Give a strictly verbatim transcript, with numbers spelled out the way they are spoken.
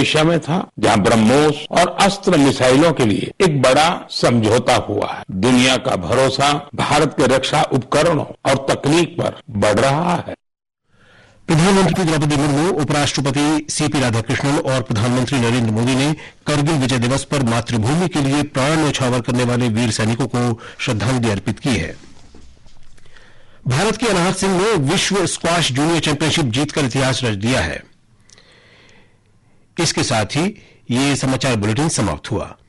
Asia में था, जहां ब्रह्मोस और अस्त्र मिसाइलों के लिए एक बड़ा समझौता हुआ है। दुनिया का भरोसा भारत के रक्षा उपकरणों और तकनीक पर बढ़ रहा है। प्रधानमंत्री द्रौपदी मुर्मू, उपराष्ट्रपति सीपी राधाकृष्णन और प्रधानमंत्री नरेंद्र मोदी ने करगिल विजय दिवस पर मातृभूमि के लिए प्राण न्यौछावर करने वाले वीर सैनिकों को श्रद्धांजलि अर्पित की है। भारत के अनाहत सिंह ने विश्व स्क्वॉश जूनियर चैंपियनशिप जीतकर इतिहास रच दिया है। इसके साथ ही ये समाचार बुलेटिन समाप्त हुआ।